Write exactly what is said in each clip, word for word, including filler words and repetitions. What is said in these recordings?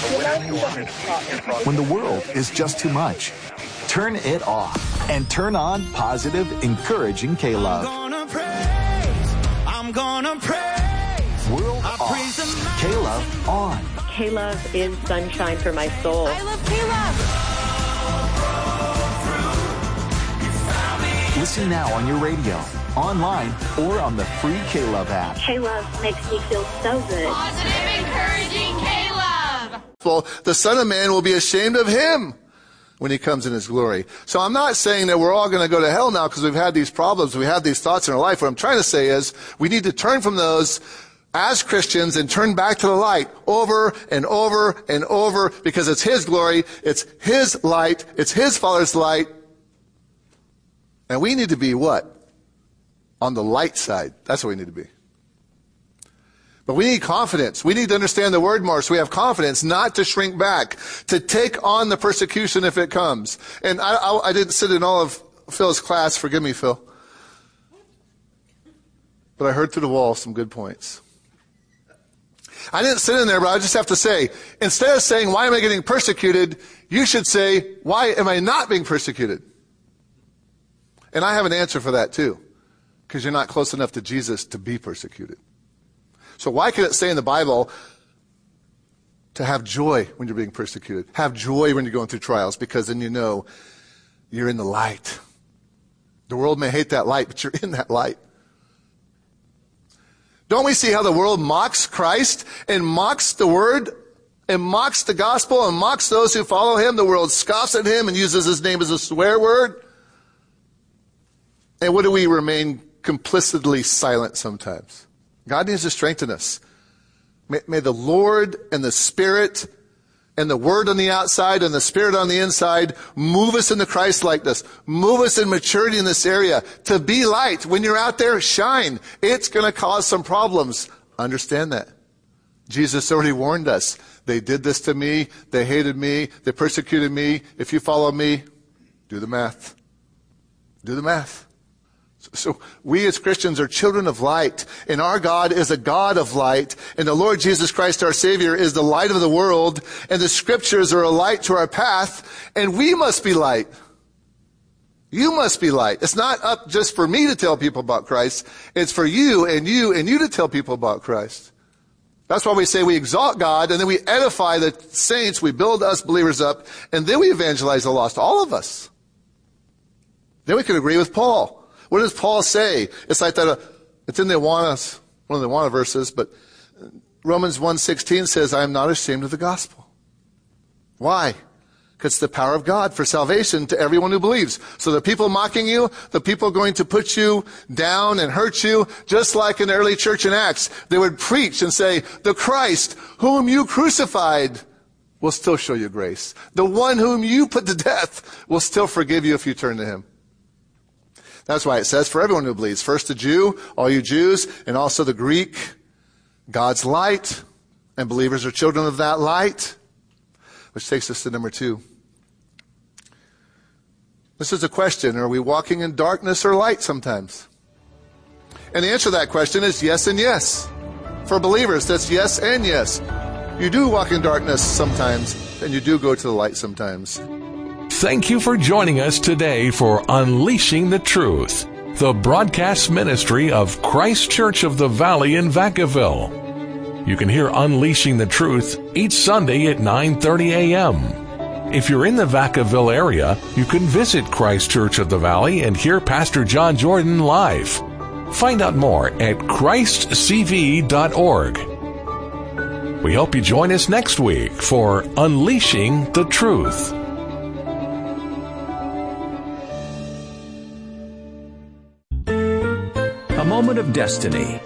When the world is just too much, turn it off and turn on positive, encouraging K-Love. I'm gonna praise, I'm gonna praise. World off, K-Love on. K-Love is sunshine for my soul. I love K-Love. Listen now on your radio, online, or on the free K-Love app. K-Love makes me feel so good. Positive, encouraging K-Love. The Son of Man will be ashamed of him when he comes in his glory. So I'm not saying that we're all going to go to hell now because we've had these problems, we have these thoughts in our life. What I'm trying to say is we need to turn from those as Christians and turn back to the light over and over and over, because it's his glory, it's his light, it's his Father's light. And we need to be what? On the light side. That's what we need to be. But we need confidence. We need to understand the word more so we have confidence not to shrink back, to take on the persecution if it comes. And I, I, I didn't sit in all of Phil's class. Forgive me, Phil. But I heard through the wall some good points. I didn't sit in there, but I just have to say, instead of saying, why am I getting persecuted? You should say, why am I not being persecuted? And I have an answer for that too, because you're not close enough to Jesus to be persecuted. So why could it say in the Bible to have joy when you're being persecuted? Have joy when you're going through trials, because then you know you're in the light. The world may hate that light, but you're in that light. Don't we see how the world mocks Christ and mocks the word and mocks the gospel and mocks those who follow him? The world scoffs at him and uses his name as a swear word. And what do we remain complicitly silent sometimes? God needs to strengthen us. May, may the Lord and the Spirit and the Word on the outside and the Spirit on the inside move us into Christ-likeness. Move us in maturity in this area. To be light. When you're out there, shine. It's going to cause some problems. Understand that. Jesus already warned us. They did this to me. They hated me. They persecuted me. If you follow me, do the math. Do the math. So we as Christians are children of light, and our God is a God of light, and the Lord Jesus Christ, our Savior, is the light of the world, and the Scriptures are a light to our path, and we must be light. You must be light. It's not up just for me to tell people about Christ. It's for you and you and you to tell people about Christ. That's why we say we exalt God, and then we edify the saints, we build us believers up, and then we evangelize the lost, all of us. Then we can agree with Paul. What does Paul say? It's like that, uh, it's in the Awana, one of the Awana verses, but Romans one sixteen says, I am not ashamed of the gospel. Why? Because it's the power of God for salvation to everyone who believes. So the people mocking you, the people going to put you down and hurt you, just like in the early church in Acts, they would preach and say, the Christ whom you crucified will still show you grace. The one whom you put to death will still forgive you if you turn to him. That's why it says, for everyone who believes, first the Jew, all you Jews, and also the Greek, God's light, and believers are children of that light. Which takes us to number two. This is a question, are we walking in darkness or light sometimes? And the answer to that question is yes and yes. For believers, that's yes and yes. You do walk in darkness sometimes, and you do go to the light sometimes. Thank you for joining us today for Unleashing the Truth, the broadcast ministry of Christ Church of the Valley in Vacaville. You can hear Unleashing the Truth each Sunday at nine thirty a.m. If you're in the Vacaville area, you can visit Christ Church of the Valley and hear Pastor John Jordan live. Find out more at christ c v dot org. We hope you join us next week for Unleashing the Truth. A moment of destiny.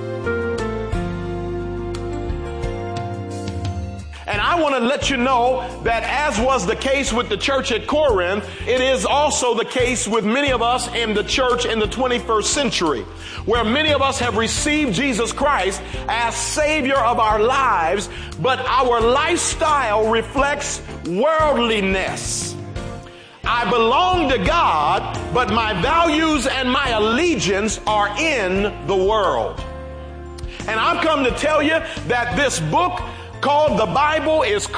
And I want to let you know that as was the case with the church at Corinth, it is also the case with many of us in the church in the twenty-first century, where many of us have received Jesus Christ as Savior of our lives, but our lifestyle reflects worldliness. I belong to God, but my values and my allegiance are in the world. And I've come to tell you that this book called the Bible is